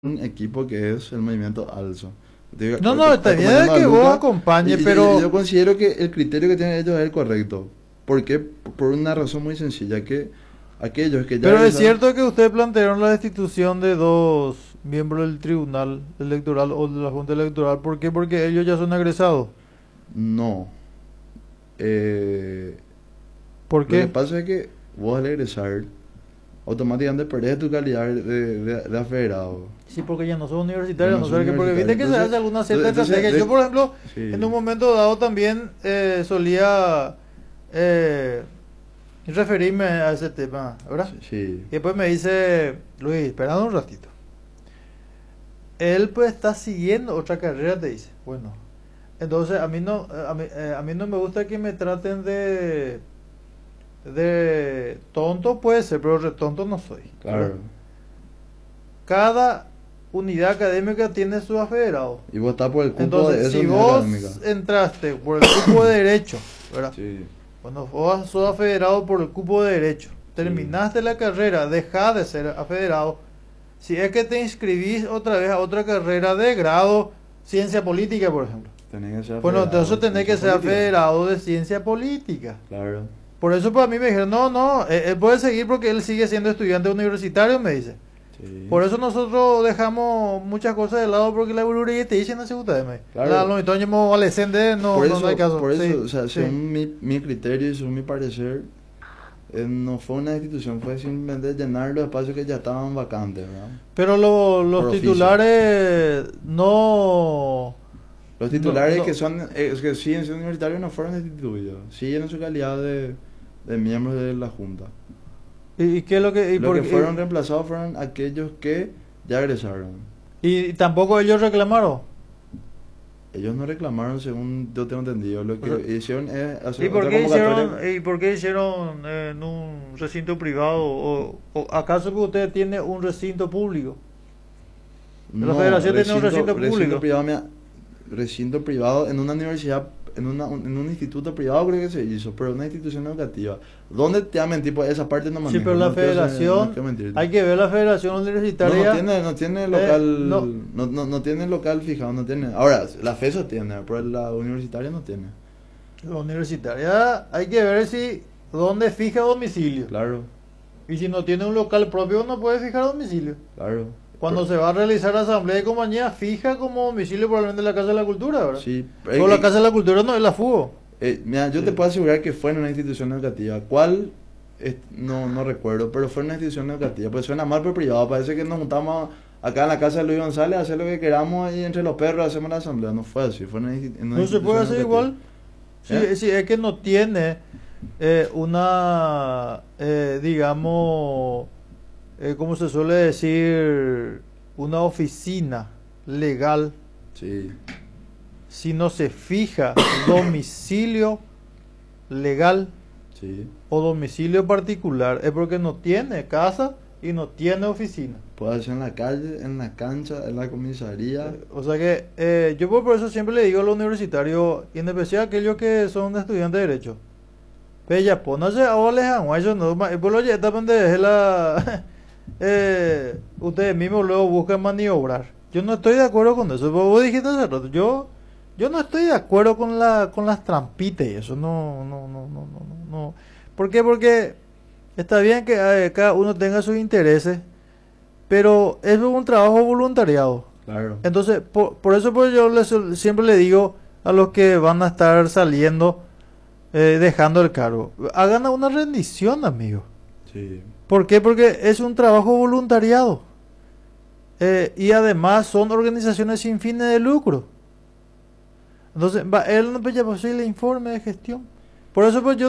un equipo que es el movimiento ALSO. No, no, está bien Acompañando a que vos Luca, acompañes, y pero... yo considero que el criterio que tienen ellos es el correcto. ¿Por qué? Por una razón muy sencilla, que aquellos que ya Pero es egresaron, cierto que ustedes plantearon la destitución de dos miembros del Tribunal Electoral o de la Junta Electoral. ¿Por qué? Porque ellos ya son egresados. no. Eh, ¿Por lo que qué? pasa es que vos al egresar, automáticamente perdés tu calidad de afederado. Sí, porque ya no son Ya universitarios, no no sos sé qué, porque universitario. viste que se hace alguna cierta estrategia. Yo, Entonces, por ejemplo, en un sí, momento dado también solía eh, referirme a ese tema, ¿verdad? sí, sí, Y después me dice, Luis, espera un ratito. Él pues está siguiendo otra carrera, te dice. Bueno, entonces a mí no me gusta que me traten de tonto, puede ser, pero de tonto no soy, ¿verdad? claro. Cada unidad académica tiene su afederado. Y vos estás por el cupo de Entonces, esa si unidad vos académica. entraste por el cupo de derecho, ¿verdad? Sí, Cuando vos sos afederado por el cupo de derecho, sí. terminaste la carrera, dejás de ser afederado. Si es que te inscribís otra vez a otra carrera de grado, ciencia política, por ejemplo. Tenés que ser Bueno, afederado entonces de tenés que ciencia ser política. afederado de ciencia política. Claro. Por eso para mí me dijeron, no, no, él puede seguir porque él sigue siendo estudiante universitario, me dice. Sí. Por eso nosotros dejamos muchas cosas de lado porque la burbuja te dice no se gusta de mí. Claro. Los niños adolescentes Por no hay caso. por Sí, eso, o sea, sí. según mi criterio y según mi parecer, no fue una institución, fue simplemente llenar los espacios que ya estaban vacantes, ¿verdad? Pero los Por oficio. titulares no, Los titulares no. que son, que siguen siendo universitarios no fueron destituidos, siguen en su calidad de miembros de la Junta. ¿Y qué es lo que... Los que fueron reemplazados fueron aquellos que ya egresaron. y tampoco ellos reclamaron? Ellos no reclamaron, según yo tengo entendido. Lo O sea, que hicieron es hacer ¿y por otra qué convocatoria. y por qué hicieron en un recinto privado? ¿O acaso que usted tiene un recinto público? La No, federación tiene un recinto público. privado, recinto privado en una universidad, en un instituto privado creo que se hizo, pero una institución educativa. ¿Dónde te va a mentir? Pues esa parte no Sí, manejo. pero la No quiero no federación, quiero mentirte. hay que ver la federación universitaria. No tiene local, No, no tiene local fijado, no tiene. Ahora, la FESO tiene, pero la universitaria no tiene. la universitaria hay que ver si dónde fija domicilio. Claro, Y si no tiene un local propio, no puede fijar domicilio. claro. Cuando se va a realizar la asamblea de compañía, fija como domicilio probablemente la Casa de la Cultura, ¿verdad? Sí, Pero la Casa de la Cultura no es la FUO. mira, yo te puedo asegurar que fue en una institución educativa. ¿Cuál? No recuerdo, pero fue en una institución educativa. Pues suena mal por privado. Parece que nos juntamos acá en la casa de Luis González a hacer lo que queramos y entre los perros hacemos la asamblea. No fue así, fue en una No se puede institución hacer educativa. igual. Sí, ¿Eh? sí, es que no tiene una, digamos, ¿cómo se suele decir? Una oficina legal. Sí, Si no se fija domicilio legal sí. o domicilio particular, es porque no tiene casa y no tiene oficina. Puede hacer en la calle, en la cancha, en la comisaría. O sea que yo por eso siempre le digo a los universitarios, y en especial a aquellos que son estudiantes de Derecho, Bella, pónganse ahora les no, por lo ya también de la ustedes mismos luego buscan maniobrar. Yo no estoy de acuerdo con eso. Vos dijiste hace rato, yo no estoy de acuerdo con con las trampitas y eso. No. ¿Por qué? Porque está bien que cada uno tenga sus intereses, pero es un trabajo voluntariado. Claro. Entonces, por eso pues yo siempre le digo a los que van a estar saliendo, dejando el cargo, hagan una rendición, amigo. Sí. ¿Por qué? Porque es un trabajo voluntariado. Y además son organizaciones sin fines de lucro. Entonces, él no puede posible informe de gestión. Por eso pues yo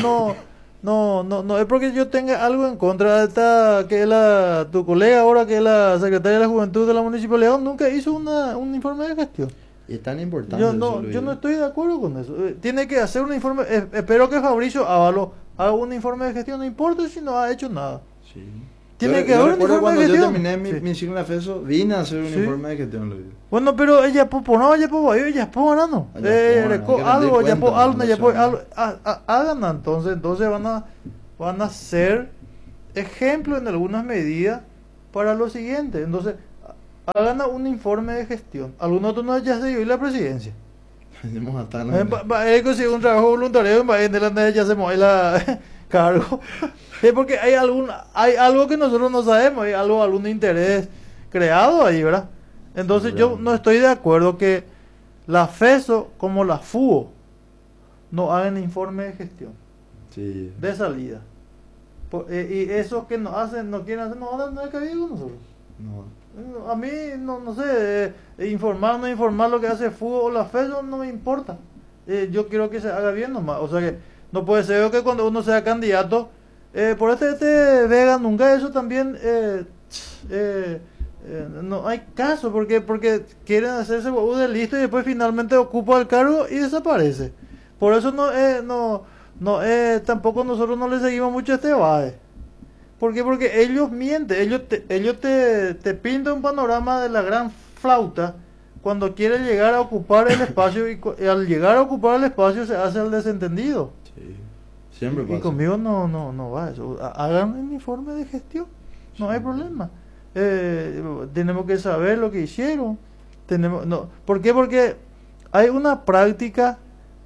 no es porque yo tenga algo en contra de esta, que es tu colega ahora, que es la secretaria de la Juventud de la Municipalidad, nunca hizo un informe de gestión. Y es tan importante eso, Luis. Yo no estoy de acuerdo con eso. Tiene que hacer un informe, espero que Fabricio Ávalo haga un informe de gestión, no importa si no ha hecho nada. Sí. Tiene Yo que haber un recuerdo informe cuando de yo gestión. terminé Sí. mi ciclo en la FESO, vine a hacer un Sí. informe de gestión, Luis. Bueno, pero ella no, ella ganando. Hay que Algo, rendir cuentas, ella no sé. algo, hagan entonces van a ser ejemplo en algunas medidas para lo siguiente. Entonces, hagan un informe de gestión. Algunos otros no ya se dio la presidencia. Hemos hasta no. Consigue un trabajo voluntario en delante ya se mueve la cargo. Es porque hay algo que nosotros no sabemos, hay algún interés creado ahí, ¿verdad? Entonces yo no estoy de acuerdo que la FESO como la FUO no hagan informe de gestión, Sí. de salida. Y esos que no hacen, no quieren hacer, no hay cabida con nosotros. No. A mí, no sé, informar o no informar lo que hace FUO o la FESO no me importa. Yo quiero que se haga bien nomás. O sea que no puede ser que cuando uno sea candidato, por este Vega nunca eso también, no hay caso, porque quieren hacerse de listo y después finalmente ocupa el cargo y desaparece. Por eso tampoco nosotros no le seguimos mucho a este BAE. ¿Por qué? Porque ellos mienten, ellos te pintan un panorama de la gran flauta cuando quiere llegar a ocupar el espacio y al llegar a ocupar el espacio se hace el desentendido. Sí. Siempre pasa. Y conmigo no va eso. Hagan un informe de gestión, no hay problema. Tenemos que saber lo que hicieron. ¿Por qué? Porque hay una práctica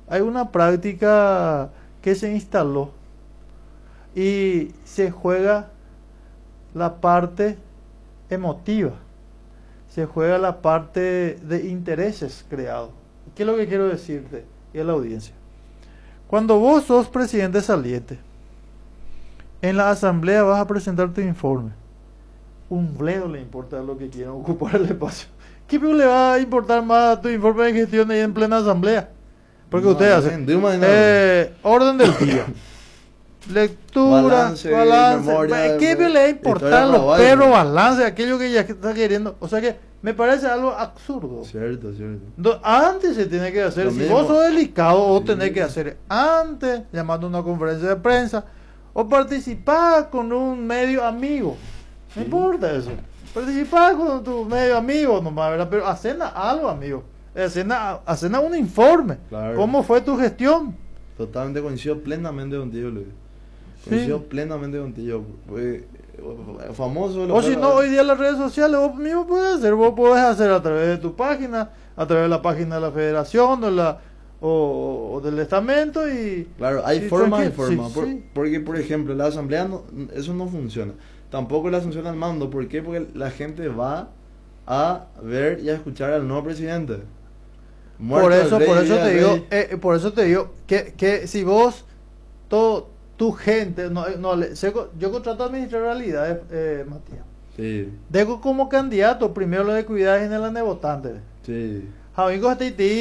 que se instaló y se juega la parte emotiva, se juega la parte de intereses creados. ¿Qué es lo que quiero decirte y a la audiencia? Cuando vos sos presidente saliente, en la asamblea vas a presentar tu informe. Un bledo le importa lo que quieran ocupar el espacio. ¿Qué le va a importar más tu informe de gestión ahí en plena asamblea? Porque usted hace orden del día, lectura, balance, ¿qué le va a importar los perros balance, aquello que ya está queriendo? O sea que me parece algo absurdo. Cierto. Antes se tiene que hacer, si vos sos delicado, vos tenés que hacer antes, llamando a una conferencia de prensa, o participar con un medio amigo. No importa eso. Participar con tu medio amigo nomás, ¿verdad? Pero hacen algo, amigo. Hacen un informe. Claro. ¿Cómo fue tu gestión? Totalmente coincido plenamente contigo, Luis. Coincido plenamente contigo. Famoso. O si no, hoy día las redes sociales vos mismo puedes hacer. Vos podés hacer a través de tu página, a través de la página de la federación o del estamento y... Claro, hay formas y formas. Sí. Porque, por ejemplo, la asamblea, eso no funciona. Tampoco la asunción al mando. ¿Por qué? Porque la gente va a ver y a escuchar al nuevo presidente. Por eso te digo que si vos, tu gente, yo contrato a administrar realidades, Matías. Sí. Dejo como candidato primero lo de cuidar en el votante. Sí. Javico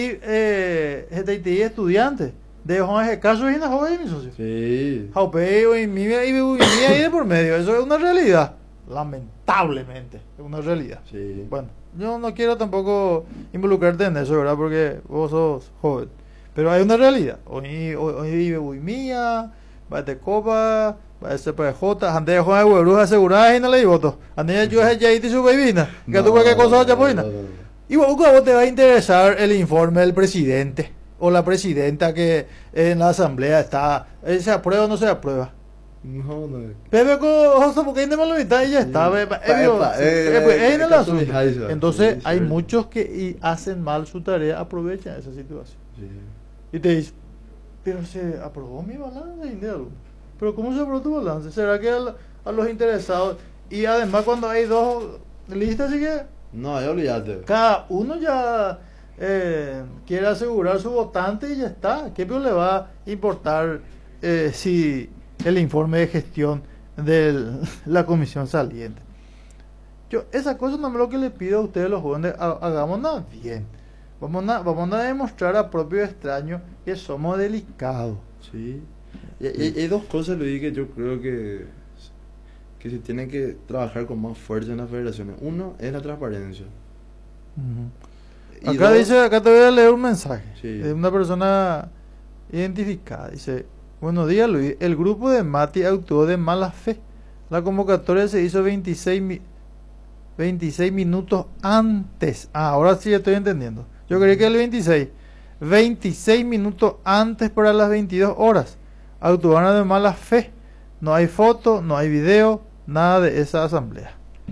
GTI estudiante. De Juan G. Caso y una joven, mi socio. Sí. Jaupeo y mía ahí de por medio. Eso es una realidad. Lamentablemente, es una realidad. Sí. Bueno, yo no quiero tampoco involucrarte en eso, ¿verdad? Porque vos sos joven. Pero hay una realidad. Hoy vive mía, va de copa, va de CPJ, antes de Juan de Huebruz asegurada y no le voto. Antes yo ya hice su bebina, que tú cualquier cosa ya pues. Y vos te va a interesar el informe del presidente o la presidenta que en la asamblea está, ¿se aprueba o no se aprueba? No. Pepe José, porque hay de malvita y ya está. Entonces hay muchos que hacen mal su tarea, aprovechan esa situación. Sí. Y te dicen, pero se aprobó mi balance de dinero. Pero ¿cómo se aprobó tu balance? ¿Será que a los interesados? Y además cuando hay dos listas, así que no, ya olvídate. cada uno ya quiere asegurar su votante y ya está. ¿Qué le va a importar si el informe de gestión de la comisión saliente? Esa cosa no es lo que le pido a ustedes los jóvenes, hagámonos bien. Vamos a demostrar a propio extraño que somos delicados. Sí. Y hay dos cosas, Luis, que yo creo que se tiene que trabajar con más fuerza en las federaciones. Uno es la transparencia. Uh-huh. Acá te voy a leer un mensaje de una persona identificada. Dice: buenos días, Luis. El grupo de Mati actuó de mala fe. La convocatoria se hizo 26 minutos antes. Ahora sí estoy entendiendo. Yo creí que el 26 minutos antes para las 22 horas. Actuaron de mala fe. No hay foto, no hay video, nada de esa asamblea.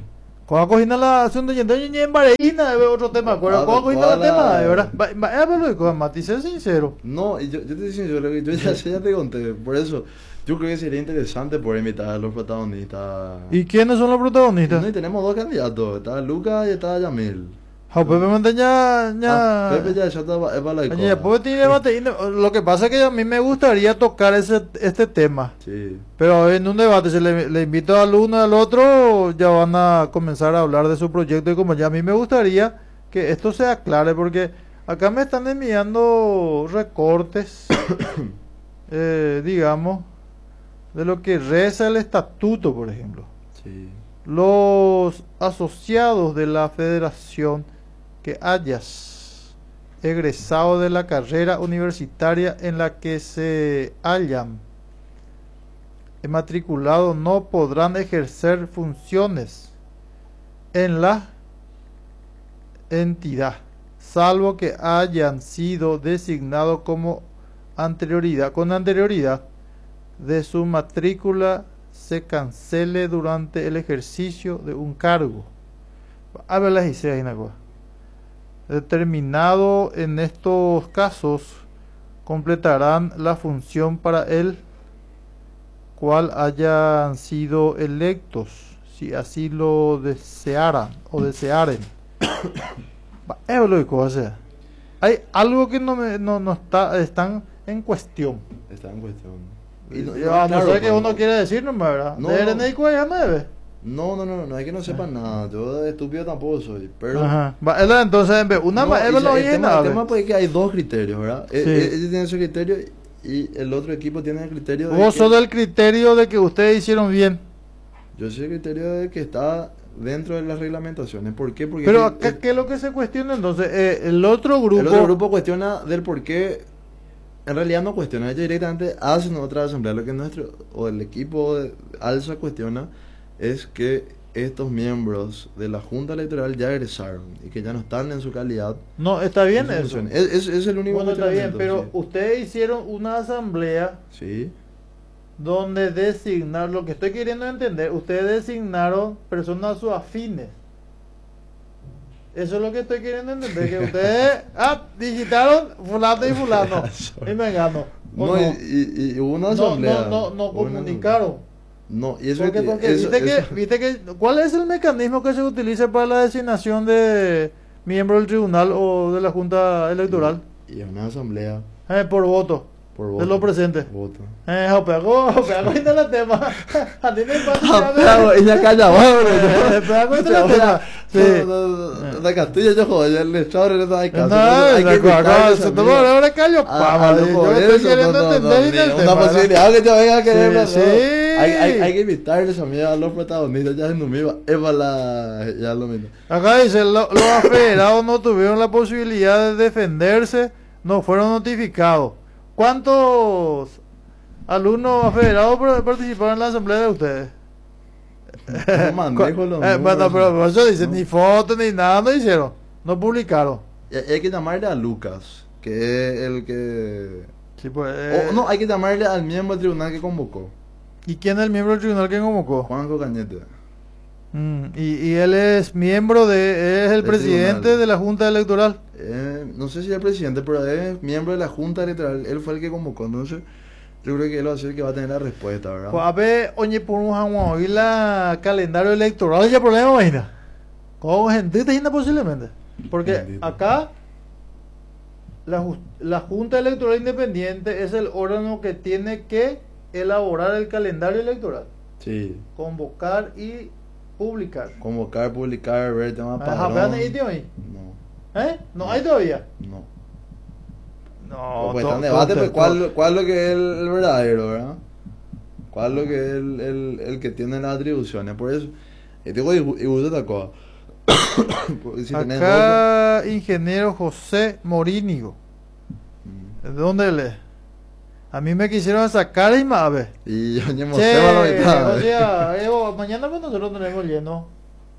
Cuando cogina la asunto y entonces en Bareina es otro tema, ¿acuerdas? Cuando cogina la tema, de verdad. Va, con Mati, sé sincero. No, y yo te digo sincero, yo ya te conté, por eso, yo creo que sería interesante poder invitar a los protagonistas. ¿Y quiénes son los protagonistas? No, y tenemos dos candidatos, está Lucas y está Yamil. Pepe manteña Pepe ya está para la ya puede tener debate. Lo que pasa es que a mí me gustaría tocar este tema. Sí. Pero en un debate, si le invito al uno y al otro, ya van a comenzar a hablar de su proyecto. Y como ya a mí me gustaría que esto se aclare, porque acá me están enviando recortes, digamos, de lo que reza el estatuto, por ejemplo. Sí. Los asociados de la federación que hayas egresado de la carrera universitaria en la que se hayan matriculado no podrán ejercer funciones en la entidad, salvo que hayan sido designados con anterioridad de su matrícula se cancele durante el ejercicio de un cargo. A ver las ideas, determinado en estos casos, completarán la función para el cual hayan sido electos, si así lo desearan o desearen. Es lo que cosa. Hay algo que no están en cuestión. Está en cuestión. Y no sé qué uno quiere decir, no, ¿verdad? No, ¿De RNI ya me debe? No es que no sepan nada, yo de estúpido tampoco soy, pero... Ajá. Entonces, una no, más, el tema pues, es que hay dos criterios, ¿verdad? Sí. Ellos tienen su criterio y el otro equipo tiene el criterio de vos sos del criterio de que ustedes hicieron bien. Yo soy el criterio de que está dentro de las reglamentaciones. ¿Por qué? Porque pero acá, ¿qué es lo que se cuestiona entonces? El otro grupo cuestiona del por qué. En realidad no cuestiona, ellos directamente hacen otra asamblea. Lo que nuestro, o el equipo de ALSA cuestiona es que estos miembros de la Junta Electoral ya egresaron y que ya no están en su calidad. No, está bien eso. Es el único bueno, está bien, pero sí. Ustedes hicieron una asamblea sí. donde designar, lo que estoy queriendo entender, ustedes designaron personas afines. Eso es lo que estoy queriendo entender, que ustedes digitaron fulano y fulano y me ganó. No, y hubo una asamblea. No comunicaron. No, y eso porque viste que ¿cuál es el mecanismo que se utiliza para la designación de miembro del tribunal o de la junta electoral? Y es una asamblea. Por voto. De los presentes. Voto. Pegó y no la tema. A ti me pasa. Y ya calla, pegó y no la tema. Sí. La Castilla, yo joder, el estado no hay caso. No, se tomó ahora callo. Yo estoy queriendo entender. Una posibilidad que yo venga a querer. Sí. Hay que invitarles a mí a los protagonistas. Ya en Numiva, ya lo mismo. Acá dice: los afederados no tuvieron la posibilidad de defenderse, no fueron notificados. ¿Cuántos alumnos afederados participaron en la asamblea de ustedes? No manejo los números. Bueno, pero eso dice, ni fotos ni nada, no hicieron, no publicaron. Hay que llamarle a Lucas, que es el que... Sí, pues, no, hay que llamarle al miembro del tribunal que convocó. ¿Y quién es el miembro del tribunal que convocó? Juanjo Cañete. Y él es miembro es el presidente tribunal de la Junta Electoral. No sé si es el presidente, pero es miembro de la Junta Electoral. Él fue el que convocó, entonces yo creo que él va a ser el que va a tener la respuesta, ¿verdad? Pues a ver, oye, por un la calendario electoral, ya problema, imagina. Con gente está posiblemente. Porque Bendito. acá la Junta Electoral Independiente es el órgano que tiene que elaborar el calendario electoral. Sí. Convocar y publicar. Convocar, publicar, ver el tema padrón. No. ¿No hay todavía? No. No, pues está en debate, pues, ¿cuál es lo que es el verdadero, verdad? ¿Cuál es lo que es el que tiene las atribuciones? Por eso, digo, y gusta esta cosa. Si acá, ingeniero José Morínigo. ¿De dónde él es? A mí me quisieron sacar y más, ver. Y yo ni mostré la mitad. O sea, mañana pues nosotros tenemos lleno.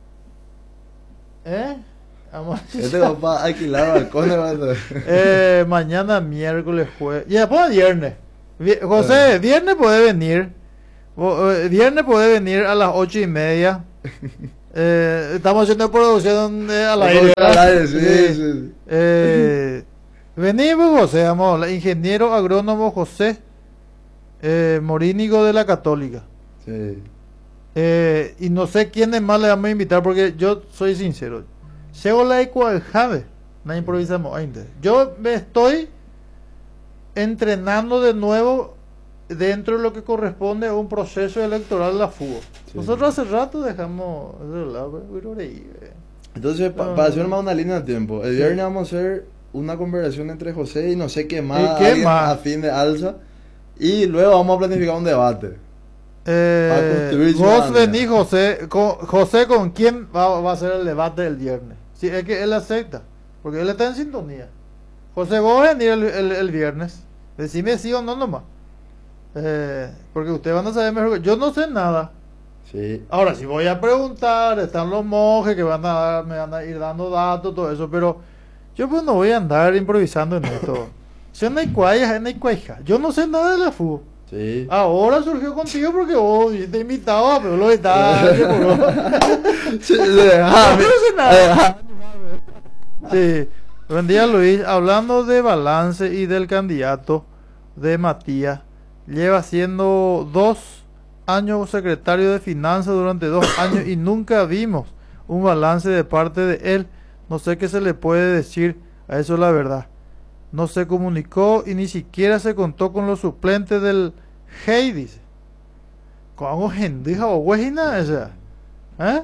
Este va para alquilar balcones. Mañana, miércoles, jueves. Y después viernes. José, viernes puede venir. Viernes puede venir a las 8:30. Estamos haciendo producción al aire. Al aire, sí, Sí. sí. Venimos, José, vamos, ingeniero agrónomo José Morínigo de la Católica. Sí. Y no sé quiénes más le vamos a invitar porque yo soy sincero. Llego la Jave, no improvisamos ainda. Yo me estoy entrenando de nuevo dentro de lo que corresponde a un proceso electoral de la FUBO. Sí. Nosotros hace rato dejamos de lado, Entonces, para hacer más una línea de tiempo, el viernes vamos a hacer una conversación entre José y no sé qué más, ¿Y qué alguien más? a fin de alza, y luego vamos a planificar un debate. construir Vos ciudadanía. venís, José, ¿con quién va a ser el debate el viernes? Si es que él acepta, porque él está en sintonía. José, vos venís el viernes, decime sí o no nomás. Porque ustedes van a saber mejor que yo. No sé nada. Sí. Ahora, si voy a preguntar, están los monjes que me van a ir dando datos, todo eso, pero yo pues no voy a andar improvisando en esto. Yo no sé nada de la fútbol. Sí. Ahora surgió contigo porque vos te invitaba, pero lo estás. Sí, No sé nada. Sí. Buen día, Luis. Hablando de balance y del candidato de Matías, lleva siendo 2 años secretario de Finanzas durante 2 años y nunca vimos un balance de parte de él. No sé qué se le puede decir a eso, la verdad. No se comunicó y ni siquiera se contó con los suplentes del Hey, dice. ¿Cómo gendija o huejina esa? ¿Eh?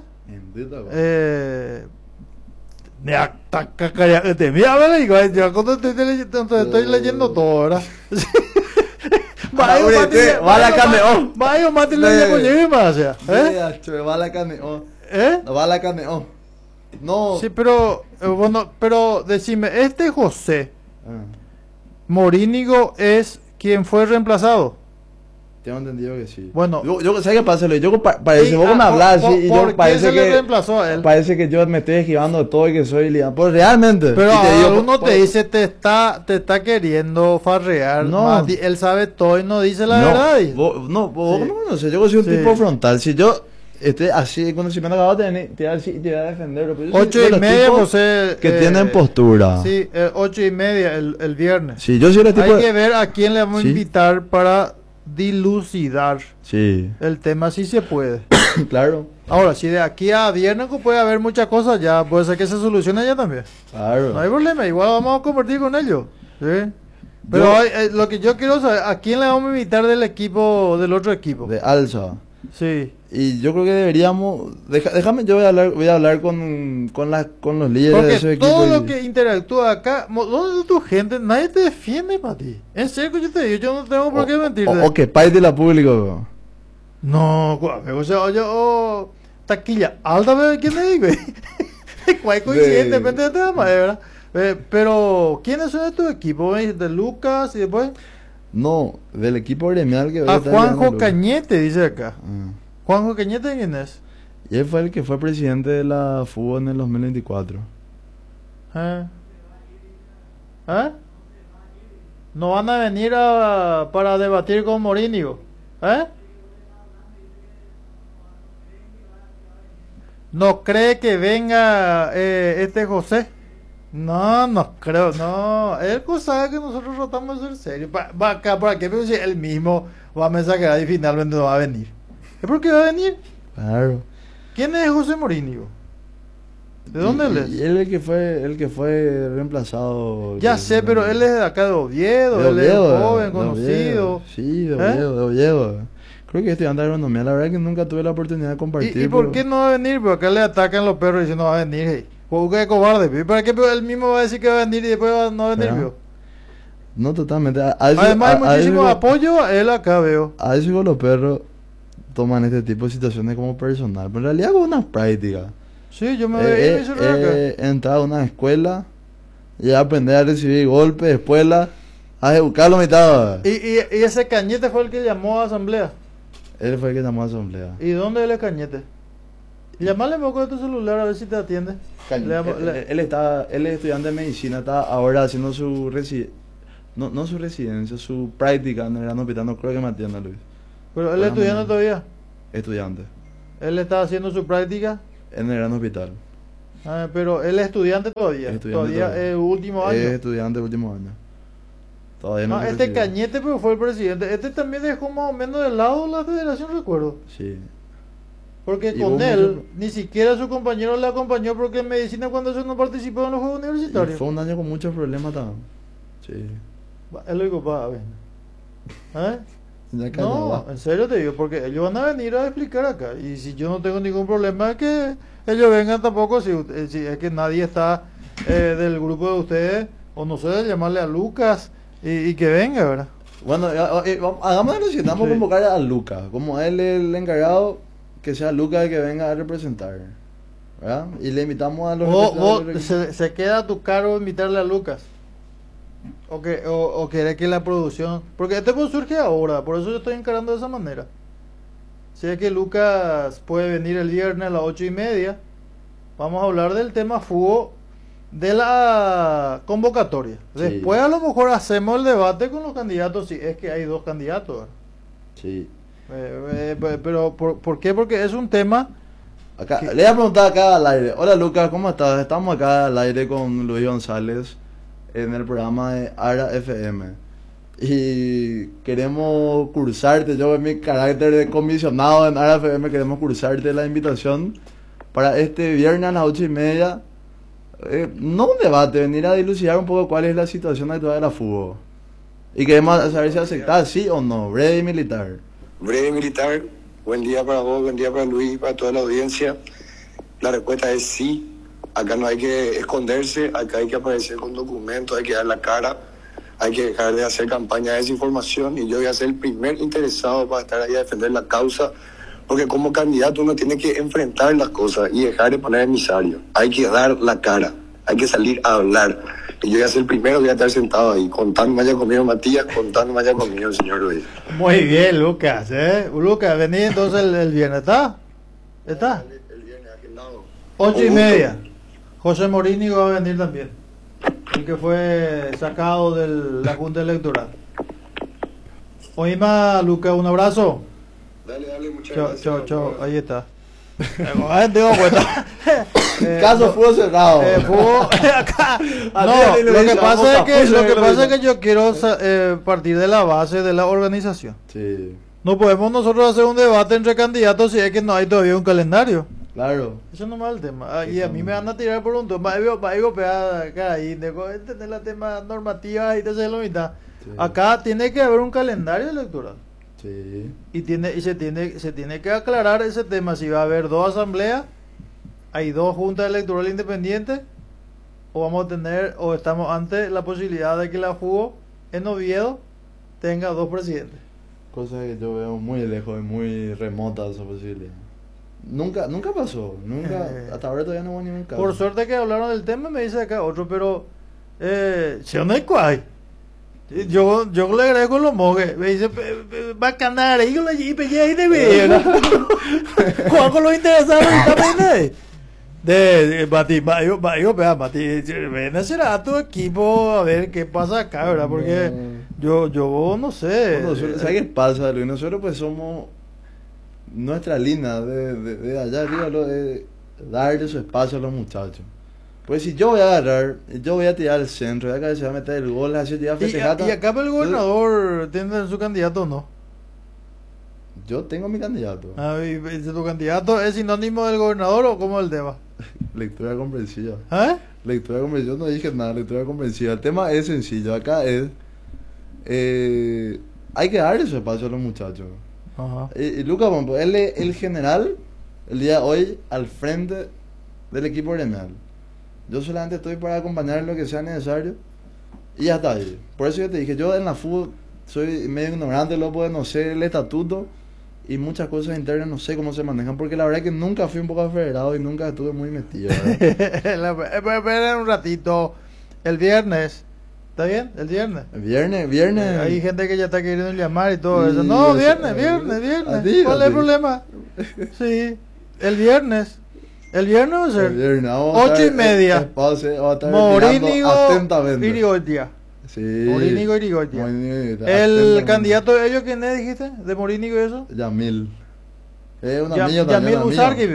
Mira, yo cuando estoy leyendo todo, ¿verdad? Va la carne, oh. Vaya, mate le llevo lleve más, o sea, Va la carne, oh. ¿Eh? Va la carne, oh. No. Sí, pero bueno, pero decime, este José Ah, Morínigo es quien fue reemplazado. tengo entendido que sí. Bueno. yo ¿sabes qué pasa, Luis? Yo parece, Y, vos me hablas así y ¿por yo qué parece se le que reemplazó a él? parece que yo me estoy esquivando de todo y que soy liado. Pues realmente. Pero y te digo, uno pues, te dice, te está queriendo farrear. No. Mati, él sabe todo y no dice la no, verdad. vos no Sí. no sé, yo soy un Sí. tipo frontal. Si yo esté así de conocimiento acabado te voy a defender. Pero yo soy 8 de y los media, tipos José. que tienen postura. Sí, 8 y media el viernes. Sí, yo soy el tipo Hay que ver a quién le vamos a Sí. invitar para dilucidar Sí, el tema, si se puede. claro. Ahora, si de aquí a viernes puede haber muchas cosas, ya puede ser que se solucione ya también. Claro. No hay problema, igual vamos a compartir con ellos. ¿Sí? Pero Yo- lo que yo quiero saber, ¿a quién le vamos a invitar del equipo, del otro equipo? De alza. Sí. Y yo creo que deberíamos. Déjame, yo voy a hablar con los líderes de ese Porque equipo. todo y- lo que interactúa acá, ¿dónde es tu gente? Nadie te defiende, Mati. En serio, yo te digo, yo no tengo por qué mentirte. O que parte de la público. No, o sea, taquilla alta, ¿verdad? ¿Quién le digo? ¿Cuál coincidentemente de tema, ¿verdad? Pero, ¿quiénes son de tu equipo? De Lucas y después No, del equipo gremial que a está Juanjo liderando. Cañete, dice acá. Ah. ¿Juanjo Cañete quién es? Y él fue el que fue presidente de la FUBO en el 2024. ¿Eh? ¿Eh? No van a venir para debatir con Morínigo. ¿Eh? ¿No cree que venga este José? No creo, no. Él sabe que nosotros tratamos de ser serios. ¿Para qué? Pero si él mismo va a mensajear y finalmente no va a venir. ¿Es porque va a venir? Claro. ¿Quién es José Morínigo? ¿De dónde él es? Y él el que fue reemplazado. Ya sé, pero él es de acá de Oviedo, de él es Oviedo, un joven de conocido. Oviedo. Sí, de ¿Eh? Oviedo, de Oviedo. Creo que estudiante de agronomía. La verdad que nunca tuve la oportunidad de compartir. ¿Y por pero- qué no va a venir? Porque acá le atacan los perros diciendo no va a venir. Hey. Porque es cobarde. ¿Y para qué él mismo va a decir que va a venir y después no va a venir? Ajá. Vio? No, totalmente. Además hay muchísimo eso- apoyo a él acá, veo. A veces los perros toman este tipo de situaciones como personal. Pero en realidad con una práctica. Sí, yo me veía eso acá. Entrar a una escuela y aprender a recibir golpes, escuela, a educarlo mitad. Y ese Cañete fue el que llamó a asamblea. Él fue el que llamó a asamblea. ¿Y dónde él es Cañete? Llamale un poco de tu celular a ver si te atiende. Él es estudiante de medicina, está ahora haciendo su no su residencia, su práctica en el Gran Hospital, no creo que me atienda, Luis. Pero él es estudiante todavía. Estudiante. Él está haciendo su práctica. En el Gran Hospital. Pero él es estudiante todavía. Es estudiante Todavía todavía. es último año. Es estudiante de último año. Todavía no se Este recibió. Cañete, pero fue el presidente. Este también dejó más o menos de lado la federación, recuerdo. Sí. Porque Y con hubo él, mucho- ni siquiera su compañero le acompañó porque en medicina cuando eso no participó en los Juegos Y Universitarios. fue un año con muchos problemas también. Sí. Él lo dijo, va, a ver. ¿Eh? Ya No, callaba. en serio te digo, porque ellos van a venir a explicar acá. Y si yo no tengo ningún problema, que ellos vengan tampoco. Si es que nadie está del grupo de ustedes, o no sé, llamarle a Lucas y que venga, ¿verdad? Bueno, hagamos algo, vamos a Sí. convocar a Lucas. Como él es el encargado, que sea Lucas el que venga a representar. ¿Verdad? Y le invitamos a los Vos representantes. se queda a tu cargo invitarle a Lucas. O querés que la producción. Porque este pues surge ahora, por eso yo estoy encarando de esa manera. Si es que Lucas puede venir el viernes a las 8:30, vamos a hablar del tema fútbol de la convocatoria. Sí. Después a lo mejor hacemos el debate con los candidatos, si es que hay dos candidatos. ¿Verdad? Sí. Pero ¿por qué? Porque es un tema. Acá, ¿Qué? le voy a preguntar acá al aire. Hola Lucas, ¿cómo estás? Estamos acá al aire con Luis González en el programa de ARA FM. Y queremos cursarte, yo en mi carácter de comisionado en ARA FM, queremos cursarte la invitación para este viernes a las 8:30. No un debate, venir a dilucidar un poco cuál es la situación actual de la fútbol. Y queremos saber si aceptás sí o no, breve y militar. Breve militar, buen día para vos, buen día para Luis, para toda la audiencia. La respuesta es sí. Acá no hay que esconderse, acá hay que aparecer con documentos, hay que dar la cara, hay que dejar de hacer campaña de desinformación y yo voy a ser el primer interesado para estar ahí a defender la causa, porque como candidato uno tiene que enfrentar las cosas y dejar de poner emisario. Hay que dar la cara, hay que salir a hablar. Y yo voy a ser el primero, voy a estar sentado ahí, contando vaya conmigo Matías, contando vaya conmigo el señor Luis. Muy bien, Lucas, Lucas, vení entonces el viernes, ¿está? ¿Está? El viernes agendado. 8:30. José Morínigo va a venir también. El que fue sacado de la Junta Electoral. Oima, Lucas, un abrazo. Dale, muchas Chao, gracias. chao, chao. Ahí está. Tengo cuenta. Caso fútbol cerrado. Acá. A No, ti, lo Luis, que vamos pasa a es que puso, lo que lo pasa mismo. es que yo quiero partir de la base de la organización. Sí, No podemos nosotros hacer un debate entre candidatos si es que no hay todavía un calendario. claro. Eso no es el tema. Y a mí me van a tirar por un tema. Digo, acá ahí, entender la tema normativa y de la mitad. Sí. Acá tiene que haber un calendario electoral. Sí. Y se tiene que aclarar ese tema. Si va a haber dos asambleas, hay dos juntas electorales independientes, o vamos a tener, o estamos ante la posibilidad de que la FUO en Oviedo tenga dos presidentes. Cosa que yo veo muy lejos y muy remota esa posibilidad. Nunca pasó. Hasta ahora todavía no hubo ningún caso. Por suerte que hablaron del tema, me dice acá otro, pero yo no hay cual. Yo le agrego los mogues. Me dice, va a canar ahí con la jipe y ahí de ver. Juan con los interesados también de Mati, ven a hacer a tu equipo a ver qué pasa acá, ¿verdad? Porque yo no sé. Nosotros, ¿sabes qué pasa, Luis? Nosotros pues somos nuestra línea de allá arriba, de darle su espacio a los muchachos. Pues si yo voy a agarrar, yo voy a tirar al centro, voy a que se va a meter el gol, así te voy a festejar. Y acá el gobernador tiene su candidato o no. Yo tengo mi candidato. ¿Y tu candidato es sinónimo del gobernador o cómo el tema? Lectura comprensiva. ¿Eh? Lectura comprensiva, yo no dije nada, lectura comprensiva. El tema es sencillo, acá es... hay que darle su espacio a los muchachos. Ajá. Y Lucas Pompo, él es el general, el día de hoy, al frente del equipo gremial. Yo solamente estoy para acompañar en lo que sea necesario y ya está ahí. Por eso yo te dije, yo en la fútbol soy medio ignorante, lo puedo no sé el estatuto y muchas cosas internas no sé cómo se manejan, porque la verdad es que nunca fui un poco federado y nunca estuve muy metido. Espera un ratito. El viernes. ¿Está bien? El viernes. Viernes. Hay gente que ya está queriendo llamar y todo Y eso. No, eso, viernes. a ti, ¿Cuál a es el ti. problema? Sí, el viernes. El viernes va a ser. El viernes, vamos a 8:30. vamos a estar Morínigo mirando atentamente. Irigoitia. Sí. Morínigo Irigoitia. Morínigo, El atentamente. candidato de ellos, ¿quién es, dijiste? ¿De Morínigo y eso? Yamil. Es un amigo Yamil también, un amigo. Busarqui, vio.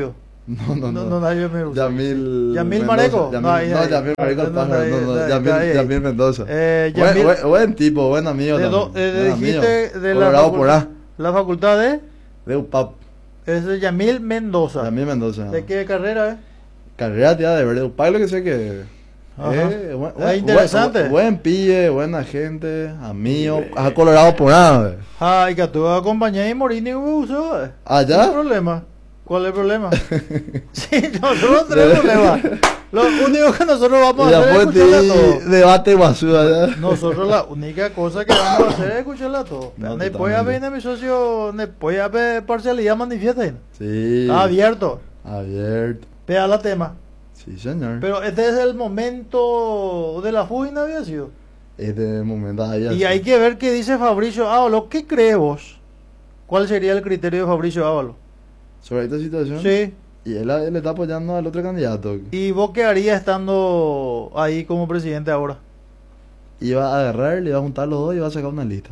No, nadie me gusta. Yamil Yamil Mendoza. Mareco. Yamil, No, ahí, no, ahí. Yamil Mareco el No, pájaro. ahí, No, ahí, Yamil, ahí. Yamil Mendoza. Yamil- Buen tipo, buen amigo. dijiste amigo. de Colorado por A. la facultad De UPAP. es de Yamil Mendoza. Yamil Mendoza. ¿De qué carrera es? Carrera tía de verde. UPAP lo que sé que. Ajá. Interesante. Buen pille, buena gente, amigo. A Colorado por A. Ay, que tú acompañé y Morini usó. ¿No hay ¿Allá? problema? ¿Cuál es el problema? Sí, nosotros no tenemos problema. Lo único que nosotros vamos a Y hacer es después escucharle a todos. debate basura. ¿Ya? Nosotros la única cosa que vamos a hacer es escucharle a todos. No, Después a ver mi socio, después a ver parcialidad manifiesta. Sí. Está abierto. Abierto. Vea la tema. Sí, señor. Pero este es el momento de la fuga, había sido. Este momento ahí Y así. hay que ver qué dice Fabricio Ábalo. ¿Qué crees vos? ¿Cuál sería el criterio de Fabricio Ábalo? Sobre esta situación. Sí. Y él está apoyando al otro candidato. ¿Y vos qué harías estando ahí como presidente ahora? Iba a agarrar, le iba a juntar los dos y iba a sacar una lista.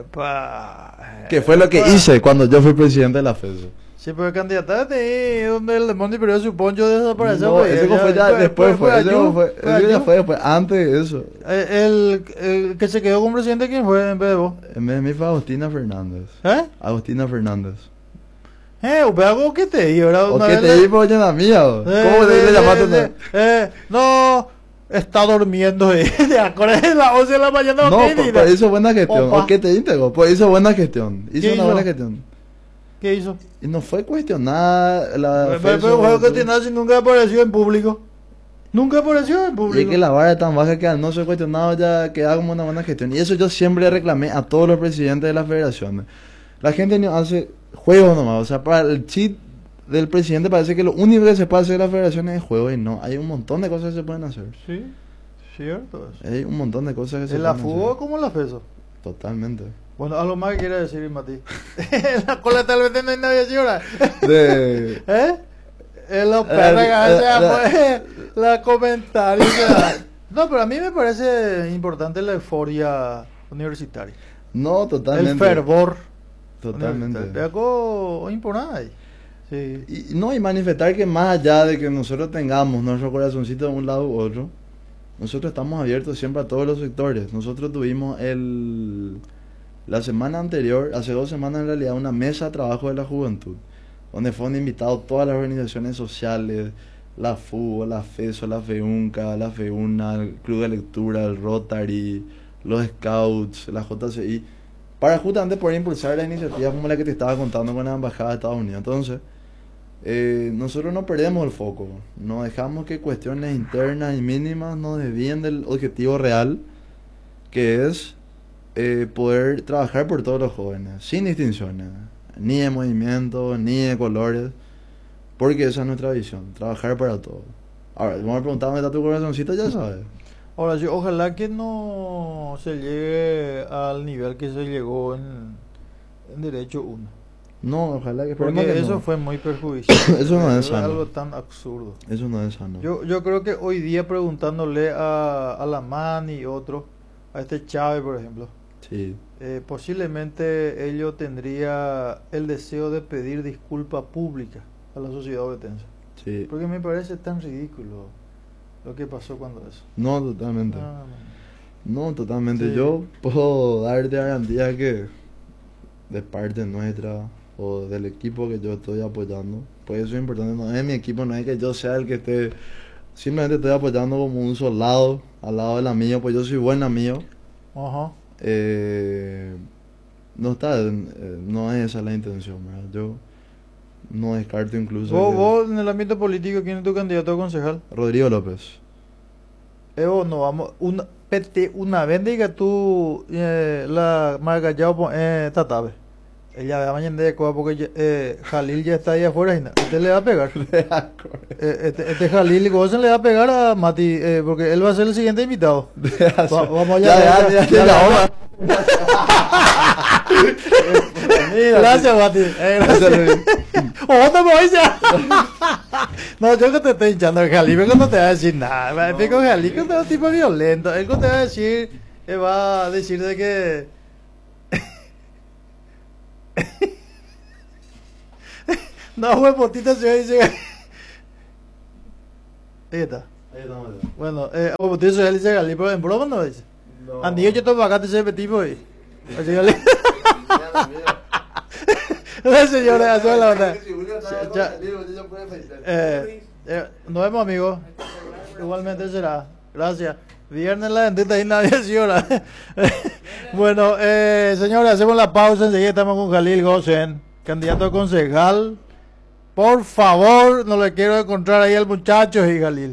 Epa. Que fue lo que hice cuando yo fui presidente de la FESO. Sí, pero candidatate ahí donde el demonio perdió su poncho desapareció. No, ese fue ya después. Ese ya fue después. Antes de eso. El que se quedó como presidente, ¿quién fue en vez de vos? En vez de mí fue Agustina Fernández. ¿Eh? Agustina Fernández. Algo que te di, ¿verdad? ¿O Una qué vez te le- di por la mía? ¿Cómo le llamaste? No, está durmiendo. ¿Te acuerdas de las 11 de la mañana? No, ¿Qué por hizo buena gestión. Opa. ¿O qué te íntegro? Pues hizo buena gestión. Hizo ¿Qué una hizo? buena gestión. ¿Qué hizo? Y no fue cuestionada la Pero juego que tiene si nunca apareció en público. Nunca apareció en Y público. es que la vara es tan baja que al no ser cuestionado ya queda como una buena gestión. Y eso yo siempre le reclamé a todos los presidentes de las federaciones. La gente no hace juegos nomás. O sea, para el chip del presidente parece que lo único que se puede hacer en las federaciones es juego. Y no, hay un montón de cosas que se pueden hacer. Sí, cierto. Hay un montón de cosas que se ¿En la pueden fuga hacer. como en la FESO? Totalmente. Bueno, algo más que quiere decir, Mati. En la cola tal vez no hay nadie así ahora. De... ¿Eh? En los perros la comentario. No, pero a mí me parece importante la euforia universitaria. No, totalmente. El fervor. Totalmente. Es algo importante. Sí. Y no, y manifestar que más allá de que nosotros tengamos nuestro corazoncito de un lado u otro, nosotros estamos abiertos siempre a todos los sectores. Nosotros tuvimos la semana anterior, hace 2 semanas en realidad, una mesa de trabajo de la juventud, donde fueron invitados todas las organizaciones sociales, la FUBO, la FESO, la FEUNCA, la FEUNA, el Club de Lectura, el Rotary, los Scouts, la JCI, para justamente poder impulsar las iniciativas como la que te estaba contando con la Embajada de Estados Unidos. Entonces, nosotros no perdemos el foco, no dejamos que cuestiones internas y mínimas nos desvíen del objetivo real, que es poder trabajar por todos los jóvenes, sin distinciones, ni de movimiento, ni de colores, porque esa es nuestra visión, trabajar para todos. Ahora, vamos a preguntar dónde está tu corazoncito, ya sabes. Ahora, sí, ojalá que no se llegue al nivel que se llegó en Derecho 1. No, ojalá que esperemos Porque que eso no. fue muy perjudicial. Eso no es Es sano. algo tan absurdo. Eso no es sano. Yo creo que hoy día preguntándole a la Mani y otros, a este Chávez, por ejemplo, Sí. posiblemente ellos tendría el deseo de pedir disculpa pública a la sociedad obetense. Sí. Porque me parece tan ridículo lo que pasó cuando eso. No, totalmente. Ah, No, totalmente. Sí. Yo puedo darte garantía que de parte nuestra o del equipo que yo estoy apoyando, pues eso es importante. No es mi equipo, no es que yo sea el que esté. Simplemente estoy apoyando como un soldado al lado del amigo, pues yo soy buen amigo. Ajá. No está, no es esa la intención, ¿verdad? Yo no descarto incluso Vos en el ámbito político, ¿quién es tu candidato a concejal? Rodrigo López. Vos no vamos, una vez diga tú la marca ya Tatabe. Ella va mañana de Cuba porque Jalil ya está ahí afuera y este le va a pegar. Este Jalil Gozen le va a pegar a Mati porque él va a ser el siguiente invitado. Vamos allá. Ya. Gracias, Mati. Gracias. ¡Otra Moisa! No, yo que te estoy hinchando el Jalil, pero no te va a decir nada. Me con Jalil, que es un tipo violento. Él no te va a decir, va a decir de que. No, huevotita se dice Ahí está. Ahí estamos. Bueno, como tú dices, él dice Galil, pero en broma no dice. No. Andy, yo tomo acá, te sé tipo y. Así Galil. La señora, hace la verdad. Nos vemos, amigos. Igualmente será. Gracias. Viernes la dentista y nadie señora. Bueno, señores, hacemos la pausa. Enseguida estamos con Jalil Gosen, candidato a concejal. Por favor, no le quiero encontrar ahí al muchacho y Jalil.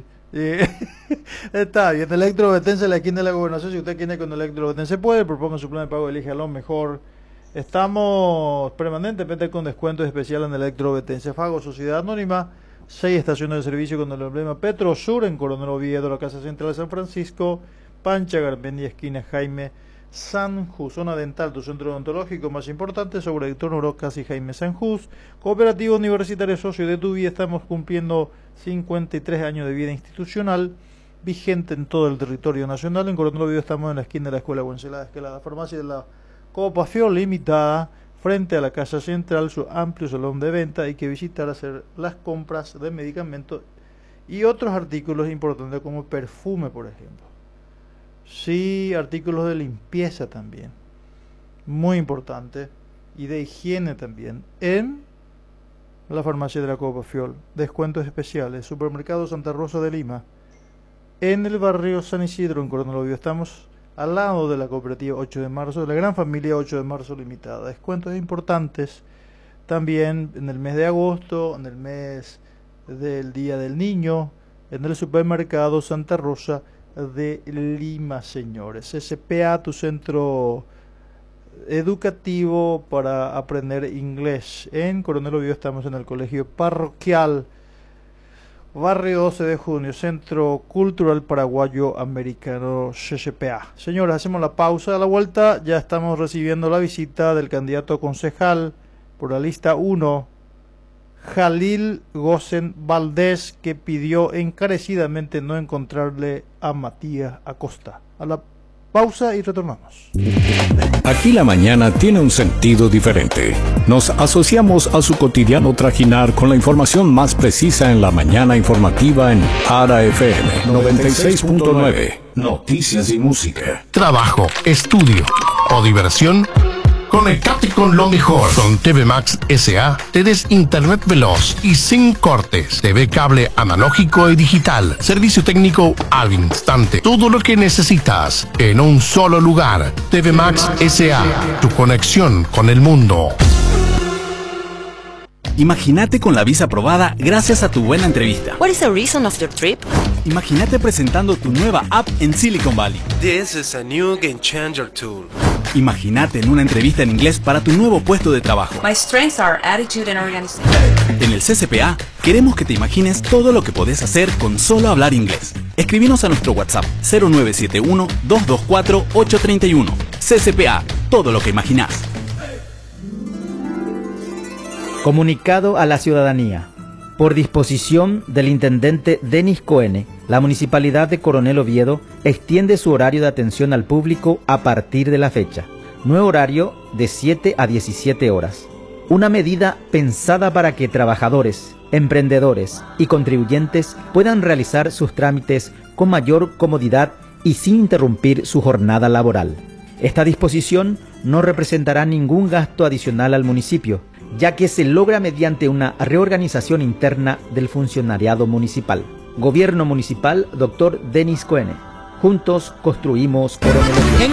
Está bien, Electrobetense, la esquina de la gobernación. Si usted quiere con Electrobetense puede, proponga su plan de pago, elige a lo mejor. Estamos permanentemente con descuentos especiales en Electrobetense. Fago, Sociedad Anónima, 6 estaciones de servicio con el emblema Petrosur en Coronel Oviedo, la Casa Central de San Francisco, Pancha Garmendia, esquina Jaime Sanjus, zona dental, tu centro odontológico más importante, sobre Héctor Norocas y Jaime Sanjus, Cooperativa Universitaria Socio de Tu Vida. Estamos cumpliendo 53 años de vida institucional, vigente en todo el territorio nacional. En Coronel Oviedo estamos en la esquina de la Escuela Wencelada, que es la farmacia de la Copa Limitada, frente a la Casa Central, su amplio salón de venta. Hay que visitar, hacer las compras de medicamentos y otros artículos importantes como perfume, por ejemplo. Sí, artículos de limpieza también, muy importante, y de higiene también, en la farmacia de la Copa Fiol. Descuentos especiales, Supermercado Santa Rosa de Lima, en el barrio San Isidro, en Coronel Oviedo. Estamos al lado de la cooperativa 8 de marzo, de la gran familia 8 de marzo limitada. Descuentos importantes también en el mes de agosto, en el mes del Día del Niño, en el supermercado Santa Rosa de Lima, señores. SPA, tu centro educativo para aprender inglés. En Coronel Oviedo estamos en el colegio parroquial, barrio 12 de junio, Centro Cultural Paraguayo Americano, CCPA. Señores, hacemos la pausa. A la vuelta ya estamos recibiendo la visita del candidato a concejal por la lista 1, Jalil Gosen Valdés, que pidió encarecidamente no encontrarle a Matías Acosta. A la pausa y retornamos. Aquí la mañana tiene un sentido diferente. Nos asociamos a su cotidiano trajinar con la información más precisa en la mañana informativa en Ara FM 96.9. Noticias y música. Trabajo, estudio o diversión. Conectate con lo mejor. Con TV Max S.A. tenés internet veloz y sin cortes. TV cable analógico y digital. Servicio técnico al instante. Todo lo que necesitas en un solo lugar. TV Max S.A. Tu conexión con el mundo. Imagínate con la visa aprobada gracias a tu buena entrevista. What is the reason of your trip? Imagínate presentando tu nueva app en Silicon Valley. This is a new game changer tool. Imagínate en una entrevista en inglés para tu nuevo puesto de trabajo. My strengths are attitude and organization. En el CCPA queremos que te imagines todo lo que podés hacer con solo hablar inglés. Escribinos a nuestro WhatsApp 0971-224-831. CCPA, todo lo que imaginás. Comunicado a la ciudadanía. Por disposición del intendente Denis Coene, la Municipalidad de Coronel Oviedo extiende su horario de atención al público a partir de la fecha. Nuevo horario de 7 a 17 horas. Una medida pensada para que trabajadores, emprendedores y contribuyentes puedan realizar sus trámites con mayor comodidad y sin interrumpir su jornada laboral. Esta disposición no representará ningún gasto adicional al municipio, ya que se logra mediante una reorganización interna del funcionariado municipal. Gobierno Municipal, Dr. Denis Coene. Juntos construimos Coronel Oviedo.